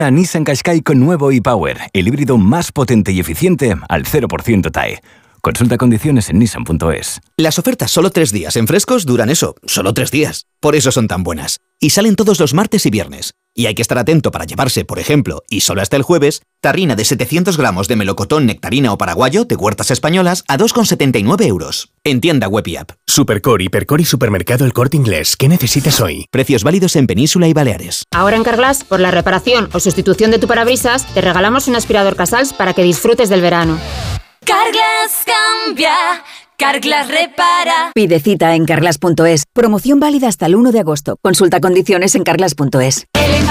A Nissan Qashqai con nuevo e-Power, el híbrido más potente y eficiente al 0% TAE. Consulta condiciones en nissan.es. Las ofertas solo 3 días en Frescos duran eso, solo 3 días. Por eso son tan buenas. Y salen todos los martes y viernes. Y hay que estar atento para llevarse, por ejemplo, y solo hasta el jueves, tarrina de 700 gramos de melocotón, nectarina o paraguayo de Huertas Españolas a 2,79 euros. En tienda web y app. Supercore, Hipercor y Supermercado El Corte Inglés. ¿Qué necesitas hoy? Precios válidos en Península y Baleares. Ahora en Carglass, por la reparación o sustitución de tu parabrisas, te regalamos un aspirador Casals para que disfrutes del verano. Carglass cambia, Carglass repara. Pide cita en carglass.es. Promoción válida hasta el 1 de agosto. Consulta condiciones en carglass.es.